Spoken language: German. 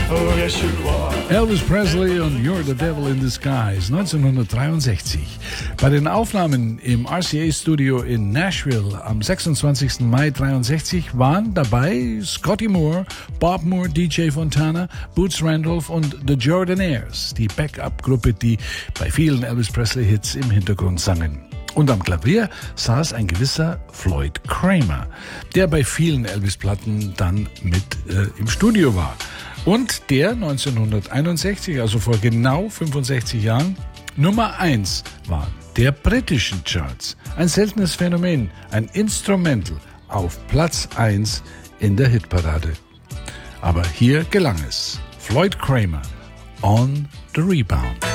Oh, yes, you are. Elvis Presley und You're the Devil in Disguise, 1963. Bei den Aufnahmen im RCA-Studio in Nashville am 26. Mai 63 waren dabei Scotty Moore, Bob Moore, DJ Fontana, Boots Randolph und The Jordanaires, die Backup-Gruppe, die bei vielen Elvis Presley-Hits im Hintergrund sangen. Und am Klavier saß ein gewisser Floyd Kramer, der bei vielen Elvis-Platten dann mit im Studio war. Und der 1961, also vor genau 65 Jahren, Nummer 1 war der britischen Charts. Ein seltenes Phänomen, ein Instrumental auf Platz 1 in der Hitparade. Aber hier gelang es. Floyd Kramer, On the Rebound.